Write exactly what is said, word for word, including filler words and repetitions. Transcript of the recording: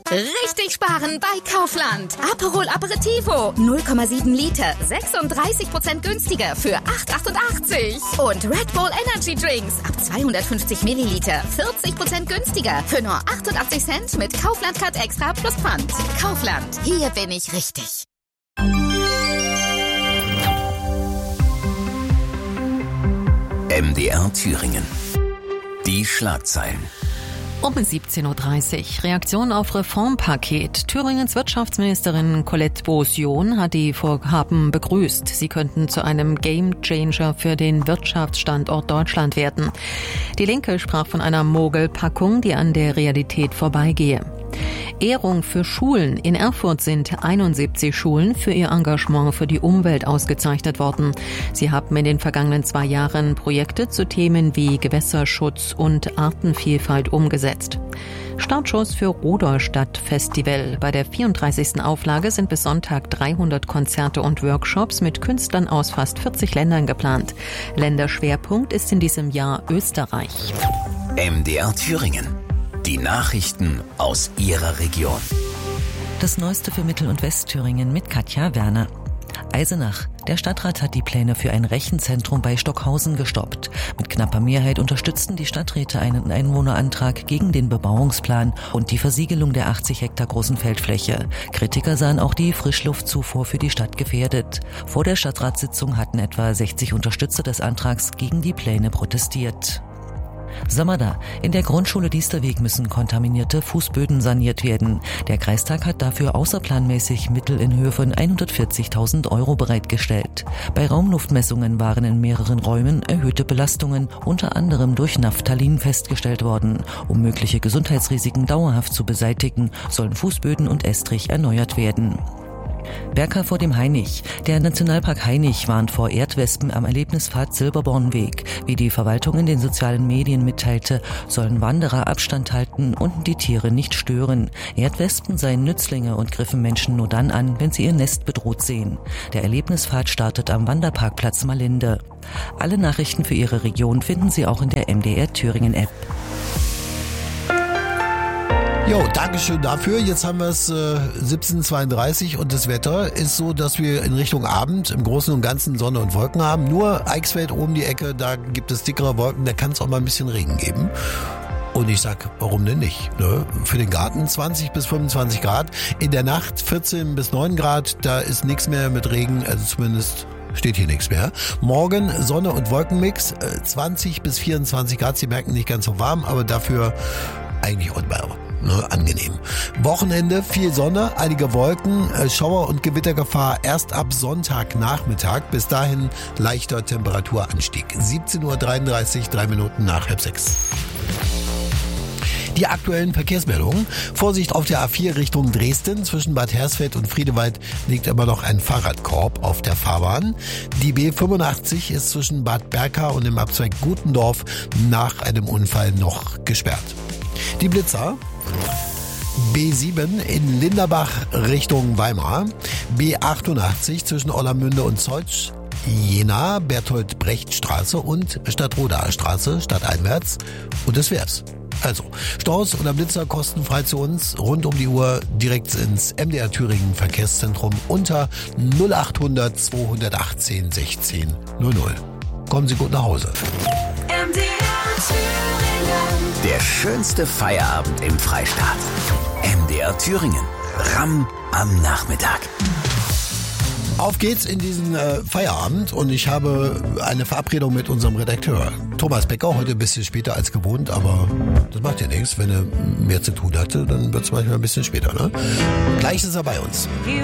Richtig sparen bei Kaufland. Aperol Aperitivo, null Komma sieben Liter, sechsunddreißig Prozent günstiger für acht Komma achtundachtzig. Und Red Bull Energy Drinks ab zweihundertfünfzig Milliliter, vierzig Prozent günstiger für nur achtundachtzig Cent mit Kaufland Card Extra plus Pfand. Kaufland, hier bin ich richtig. M D R Thüringen. Die Schlagzeilen. Um siebzehn Uhr dreißig. Reaktion auf Reformpaket. Thüringens Wirtschaftsministerin Colette Beausion hat die Vorhaben begrüßt. Sie könnten zu einem Gamechanger für den Wirtschaftsstandort Deutschland werden. Die Linke sprach von einer Mogelpackung, die an der Realität vorbeigehe. Ehrung für Schulen. In Erfurt sind einundsiebzig Schulen für ihr Engagement für die Umwelt ausgezeichnet worden. Sie haben in den vergangenen zwei Jahren Projekte zu Themen wie Gewässerschutz und Artenvielfalt umgesetzt. Startschuss für Rudolstadt Festival. Bei der vierunddreißigsten Auflage sind bis Sonntag dreihundert Konzerte und Workshops mit Künstlern aus fast vierzig Ländern geplant. Länderschwerpunkt ist in diesem Jahr Österreich. M D R Thüringen. Die Nachrichten aus Ihrer Region. Das Neueste für Mittel- und Westthüringen mit Katja Werner. Eisenach. Der Stadtrat hat die Pläne für ein Rechenzentrum bei Stockhausen gestoppt. Mit knapper Mehrheit unterstützten die Stadträte einen Einwohnerantrag gegen den Bebauungsplan und die Versiegelung der achtzig Hektar großen Feldfläche. Kritiker sahen auch die Frischluftzufuhr für die Stadt gefährdet. Vor der Stadtratssitzung hatten etwa sechzig Unterstützer des Antrags gegen die Pläne protestiert. Samada. In der Grundschule Diesterweg müssen kontaminierte Fußböden saniert werden. Der Kreistag hat dafür außerplanmäßig Mittel in Höhe von hundertvierzigtausend Euro bereitgestellt. Bei Raumluftmessungen waren in mehreren Räumen erhöhte Belastungen, unter anderem durch Naphthalin, festgestellt worden. Um mögliche Gesundheitsrisiken dauerhaft zu beseitigen, sollen Fußböden und Estrich erneuert werden. Berka vor dem Hainich. Der Nationalpark Hainich warnt vor Erdwespen am Erlebnispfad Silberbornweg. Wie die Verwaltung in den sozialen Medien mitteilte, sollen Wanderer Abstand halten und die Tiere nicht stören. Erdwespen seien Nützlinge und griffen Menschen nur dann an, wenn sie ihr Nest bedroht sehen. Der Erlebnispfad startet am Wanderparkplatz Malinde. Alle Nachrichten für Ihre Region finden Sie auch in der M D R Thüringen App. Jo, Dankeschön dafür. Jetzt haben wir es äh, siebzehn Uhr zweiunddreißig und das Wetter ist so, dass wir in Richtung Abend im Großen und Ganzen Sonne und Wolken haben. Nur Eichsfeld oben die Ecke, da gibt es dickere Wolken, da kann es auch mal ein bisschen Regen geben. Und ich sag, warum denn nicht? Ne? Für den Garten zwanzig bis fünfundzwanzig Grad. In der Nacht vierzehn bis neun Grad, da ist nichts mehr mit Regen, also zumindest steht hier nichts mehr. Morgen Sonne und Wolkenmix, äh, zwanzig bis vierundzwanzig Grad. Sie merken, nicht ganz so warm, aber dafür eigentlich unbeirrbar. Ne, angenehm. Wochenende, viel Sonne, einige Wolken, äh, Schauer- und Gewittergefahr erst ab Sonntagnachmittag. Bis dahin leichter Temperaturanstieg. siebzehn Uhr dreiunddreißig, drei Minuten nach halb sechs. Die aktuellen Verkehrsmeldungen. Vorsicht auf der A vier Richtung Dresden. Zwischen Bad Hersfeld und Friedewald liegt immer noch ein Fahrradkorb auf der Fahrbahn. Die B fünfundachtzig ist zwischen Bad Berka und dem Abzweig Gutendorf nach einem Unfall noch gesperrt. Die Blitzer. B sieben in Linderbach Richtung Weimar, B achtundachtzig zwischen Ollermünde und Zeutsch, Jena, Bertolt-Brecht-Straße und Stadtrodaer Straße, stadteinwärts. Und das wär's. Also, Staus oder Blitzer kostenfrei zu uns, rund um die Uhr direkt ins M D R Thüringen Verkehrszentrum unter null achthundert zweihundertachtzehn sechzehn null null. Kommen Sie gut nach Hause. M D R Thüringen. Der schönste Feierabend im Freistaat. M D R Thüringen. Ramm am Nachmittag. Auf geht's in diesen äh, Feierabend und ich habe eine Verabredung mit unserem Redakteur Thomas Becker, heute ein bisschen später als gewohnt, aber das macht ja nichts. Wenn er mehr zu tun hatte, dann wird's manchmal ein bisschen später. Ne? Gleich ist er bei uns.